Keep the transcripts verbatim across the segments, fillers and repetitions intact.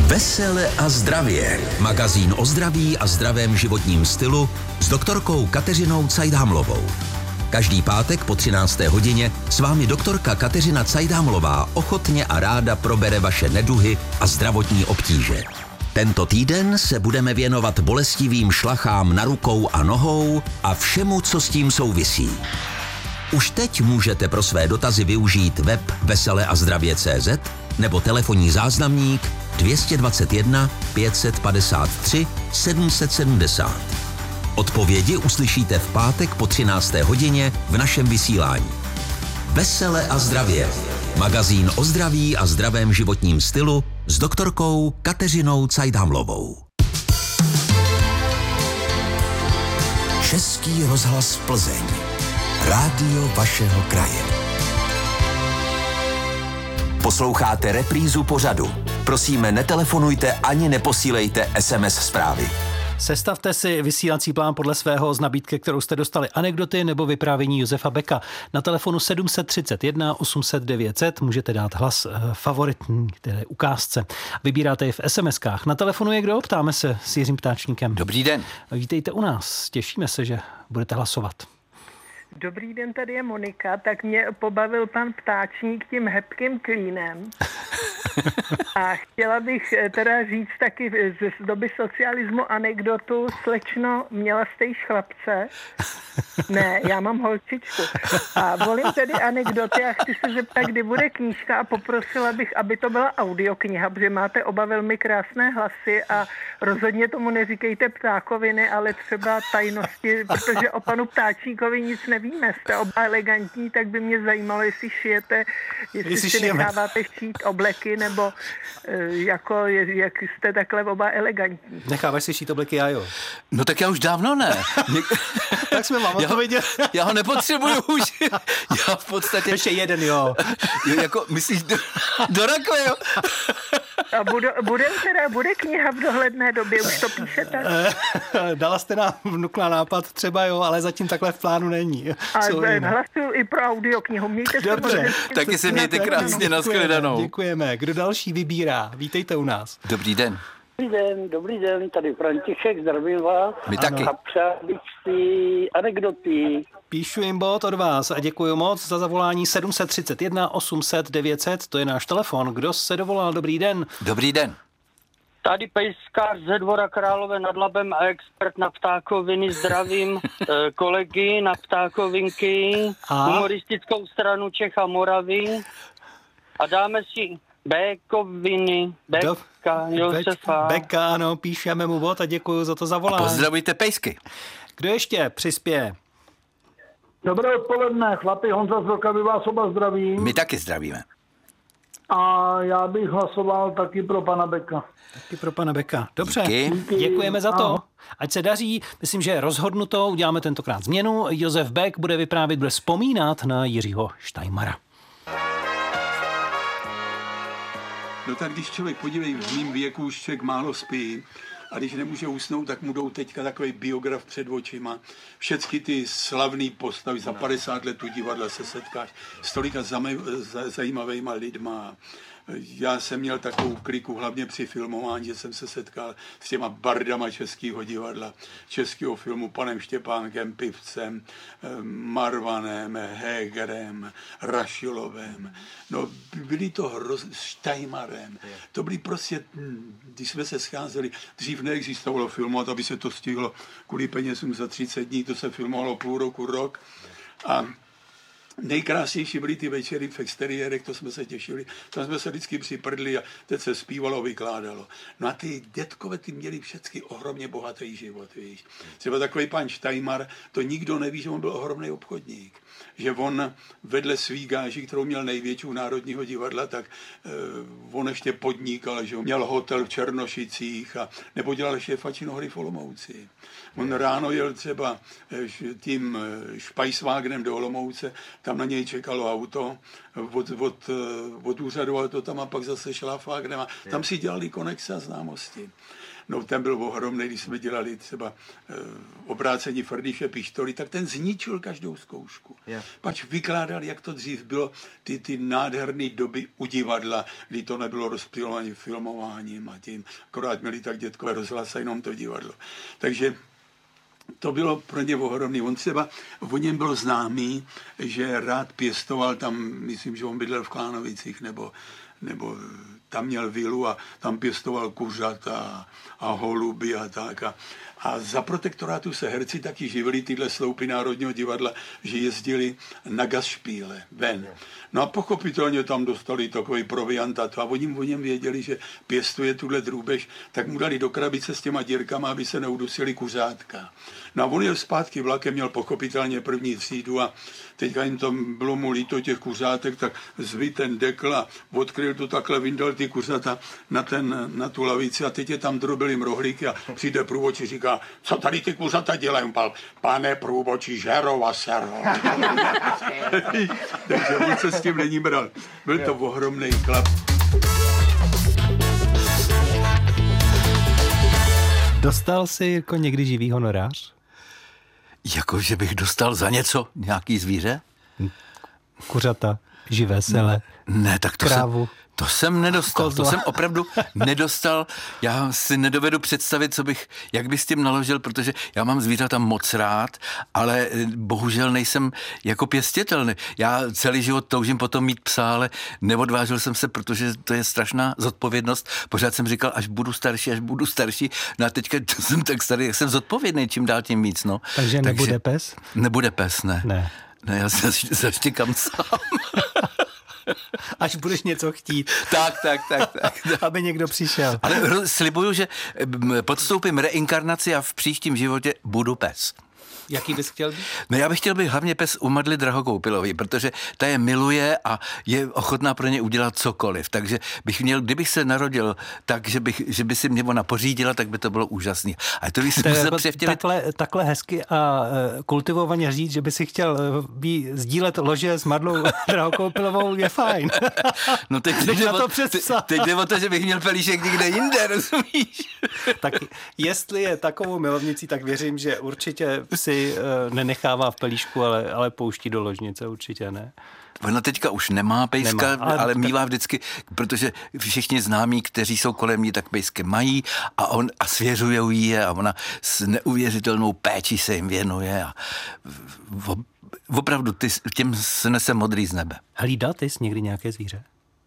Vesele a zdravě. Magazín o zdraví a zdravém životním stylu s doktorkou Kateřinou Cajdhamlovou. Každý pátek po třinácté hodině s vámi doktorka Kateřina Cajdhamlová ochotně a ráda probere vaše neduhy a zdravotní obtíže. Tento týden se budeme věnovat bolestivým šlachám na rukou a nohou a všemu, co s tím souvisí. Už teď můžete pro své dotazy využít web vesele a zdravě tečka cé zet nebo telefonní záznamník dvě dvacet jedna pět set padesát tři sedm set sedmdesát. Odpovědi uslyšíte v pátek po třinácté hodině v našem vysílání. Vesele a zdravě. Magazín o zdraví a zdravém životním stylu s doktorkou Kateřinou Cajdhamlovou. Český rozhlas Plzeň. Rádio vašeho kraje. Posloucháte reprízu pořadu. Prosíme, netelefonujte ani neposílejte es em es zprávy. Sestavte si vysílací plán podle svého z nabídky, kterou jste dostali, anekdoty nebo vyprávění Josefa Beka. Na telefonu sedm set třicet jedna osm set devět set můžete dát hlas favoritní, které ukázce. Vybíráte je v es em eskách. Na telefonu je kdo? Ptáme se s Jiřím Ptáčníkem. Dobrý den. Vítejte u nás. Těšíme se, že budete hlasovat. Dobrý den, tady je Monika, tak mě pobavil pan Ptáčník tím hebkým klínem. A chtěla bych teda říct taky z doby socialismu anekdotu. Slečno, měla jste již chlapce? Ne, já mám holčičku. A volím tedy anekdoty a chci se zeptat, kdy bude knížka a poprosila bych, aby to byla audiokniha, protože máte oba velmi krásné hlasy a rozhodně tomu neříkejte ptákoviny, ale třeba tajnosti, protože o panu Ptáčníkovi nic nevíme. Jste oba elegantní, tak by mě zajímalo, jestli šijete, jestli, jestli si šijeme. Necháváte šít obleky, nebo jako, jak jste takhle oba elegantní. Necháváš si šít obleky, já jo. No tak já už dávno ne. Tak jsme vám já, odpověděli. Já ho nepotřebuju už. Já v podstatě... Ještě jeden, jo. jo jako, myslíš do, do rakve, jo? A bude, bude, teda, bude kniha v dohledné době, už to píšete? Dala jste nám vnukla nápad, třeba jo, ale zatím takhle v plánu není. A hlasuju i pro audioknihu. Mějte se. Dobře. Taky se mějte krásně, nashledanou. Děkujeme. Kdo další vybírá? Vítejte u nás. Dobrý den. Dobrý den, dobrý den, tady František, zdravím vás. My taky. A přál bych si anekdoty. Píšu jim bod od vás a děkuji moc za zavolání sedm set třicet jedna osm set devět set, to je náš telefon. Kdo se dovolal? Dobrý den. Dobrý den. Tady pejskař ze Dvora Králové nad Labem a expert na ptákoviny, zdravím kolegy na ptákovinky, a? humoristickou stranu Čech a Moravy a dáme si Békoviny, Beka, Josefa. Beka, ano, píšeme mu bod a děkuji za to zavolání. A pozdravujte pejsky. Kdo ještě přispěje? Dobré odpoledne, chlapi, Honza z Vlkavy, vás oba zdravím. My taky zdravíme. A já bych hlasoval taky pro pana Beka. Taky pro pana Beka. Dobře, Díky. Děkujeme za to. Ať se daří, myslím, že je rozhodnuto, uděláme tentokrát změnu. Josef Bek bude vyprávět, bude vzpomínat na Jiřího Štajmara. No tak když člověk, podívej, v mým věku už člověk málo spí a když nemůže usnout, tak mu jdou teďka takový biograf před očima. Všechny ty slavné postavy, za padesát let u divadla se setkáš s tolika zajímavýma lidma. Já jsem měl takovou kliku, hlavně při filmování, že jsem se setkal s těma bardama českého divadla, českého filmu, panem Štěpánkem Pivcem, Marvanem, Hegerem, Rašilovem. No, byli to hroz... Štajmarem. To byli prostě, když jsme se scházeli, dřív neexistovalo filmovat, aby se to stihlo kvůli penězům za třicet dní, to se filmovalo půl roku, rok. A nejkrásnější byly ty večery v exteriérech, to jsme se těšili, tam jsme se vždycky připrdli a teď se zpívalo, vykládalo. No a ty dětkové, ty měli všechny ohromně bohatý život, víš. Třeba takový pan Štajmar, to nikdo neví, že on byl ohromný obchodník. Že on vedle svý gáží, kterou měl největší u Národního divadla, tak eh, on ještě podnikal, že měl hotel v Černošicích a nebo dělal šéfa Činohry v Olomouci. On ráno jel třeba tím Špajsvágnem do Olomouce, tam na něj čekalo auto od, od, od úřadu, to tam a pak zase šlafák nemá. Tam si dělali konexe a známosti. No ten byl ohromný, když jsme dělali třeba e, obrácení Ferdíše Pištoly, tak ten zničil každou zkoušku. Yeah. Pač vykládal, jak to dřív bylo, ty, ty nádherné doby u divadla, kdy to nebylo rozptýlování filmováním a tím, akorát měli tak dětkové rozhlas a jenom to divadlo. Takže to bylo pro ně ohromný. On třeba, o něm byl známý, že rád pěstoval tam, myslím, že on bydlel v Klánovicích, nebo, nebo tam měl vilu a tam pěstoval kuřata a holuby a tak. A, a za protektorátu se herci taky živili, tyhle sloupy Národního divadla, že jezdili na Gastspiele ven. No a pochopitelně tam dostali takový proviant a oni o něm věděli, že pěstuje tuhle drůbež, tak mu dali do krabice s těma dírkama, aby se neudusili kuřátka. No a on jel zpátky vlakem, měl pochopitelně první třídu a teďka jim to bylo mu líto těch kuřátek, tak zvy ten dekl a odkryl to takhle, vyndal ty kuřata na, ten, na tu lavici a teď je tam drobili rohlíky a přijde průvodčí, říká, co tady ty kuřata dělají? Pal, pane průvodčí, žerou a serou. Takže on se s tím není bral. Byl to ohromný chlap. Dostal jsi jako někdy živý honorář? Jako, že bych dostal za něco nějaký zvíře? Kuřata, živé sele, ne, tak to krávu. Jsem, to jsem nedostal, kozla. To jsem opravdu nedostal. Já si nedovedu představit, co bych, jak bych s tím naložil, protože já mám zvířata moc rád, ale bohužel nejsem jako pěstitelný. Já celý život toužím potom mít psa, ale neodvážil jsem se, protože to je strašná zodpovědnost. Pořád jsem říkal, až budu starší, až budu starší. No a teďka jsem tak starý, jak jsem zodpovědný, čím dál tím víc. No. Takže, Takže nebude pes? Nebude pes, ne. Ne. Ne, já se zaštěkám sám. Až budeš něco chtít. Tak, tak, tak, tak. Aby někdo přišel. Ale slibuju, že podstoupím reinkarnaci a v příštím životě budu pes. Jaký bys chtěl být? No já bych chtěl být hlavně pes u Madly Drahokoupilový, protože ta je miluje a je ochotná pro ně udělat cokoliv. Takže bych měl, kdybych se narodil tak, že, bych, že by si mě ona pořídila, tak by to bylo úžasný. A to bych si musel jako převtělit. Takhle, takhle hezky a kultivovaně říct, že by si chtěl být, sdílet lože s Madlou Drahokoupilovou, je fajn. No teď jde, o, te, teď jde o to, že bych měl pelíšek někde jinde, rozumíš? Tak jestli je takovou milovnicí, tak věřím, že určitě si nenechává v pelíšku, ale, ale pouští do ložnice, určitě ne. Ona teďka už nemá pejska, nemá, ale, ale mívá vždycky, protože všichni známí, kteří jsou kolem ní, tak pejsky mají a on a svěřujou jí je a ona s neuvěřitelnou péčí se jim věnuje a opravdu ty, těm se nese modrý z nebe. Hlídal ty jsi někdy nějaké zvíře?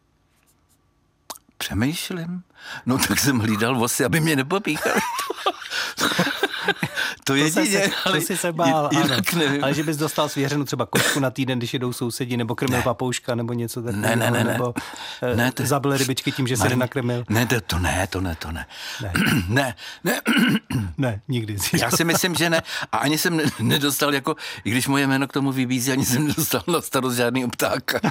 Přemýšlím. No tak jsem hlídal vosy, aby mě nepopíchali. To je jedině, ale to si se bál, ano. Ale že bys dostal svěřenu třeba kočku na týden, když jedou sousedi, nebo krmil papouška, nebo něco takového, ne, ne, ne, nebo ne. Ne, to... zabil rybičky tím, že se nenakrmil. Ne, to, to ne, to ne, to ne. Ne, ne, ne. ne nikdy. Já si myslím, že ne. A ani jsem nedostal, jako, i když moje jméno k tomu vybízí, ani jsem nedostal na starost žádný ptáka.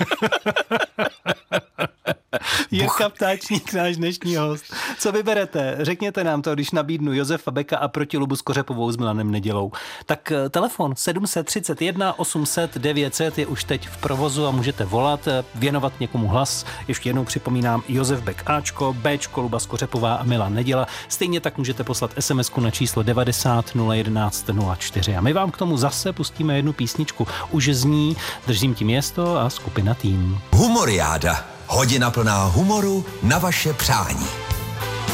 Jirka Ptáčník, náš dnešní host. Co vyberete? Řekněte nám to, když nabídnu Josefa Beka a proti Lubu Skořepovou s Milanem Nedělou. Tak telefon sedm set třicet jedna osm set devět set je už teď v provozu a můžete volat, věnovat někomu hlas. Ještě jednou připomínám Josef Bek Ačko, Bčko, Luba Skořepová a Milan Neděla. Stejně tak můžete poslat SMSku na číslo devadesát nula jedenáct nula čtyři. A my vám k tomu zase pustíme jednu písničku. Už zní Držím ti město a skupina Tým. Humoriáda. Hodina plná humoru na vaše přání.